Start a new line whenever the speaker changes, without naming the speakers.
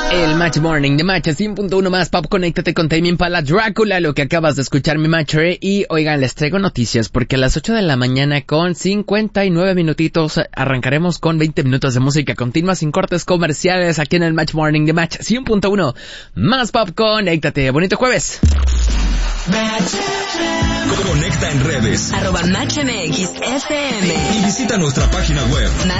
El Match Morning de Match 100.1 más Pop. Conéctate con Tame Impala, Drácula, lo que acabas de escuchar, mi Matcher. Y oigan, les traigo noticias porque a las 8 de la mañana con 59 minutitos arrancaremos con 20 minutos de música continua sin cortes comerciales aquí en el Match Morning de Match 100.1 más Pop. Conéctate, bonito jueves.
Conecta en redes
@MatchMXFM
y visita nuestra página web